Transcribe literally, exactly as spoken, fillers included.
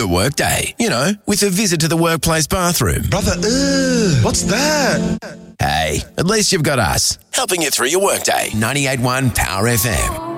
workday. You know, with a visit to the workplace bathroom. Brother, ugh, what's that? Hey, at least you've got us, helping you through your workday. ninety-eight point one Power F M.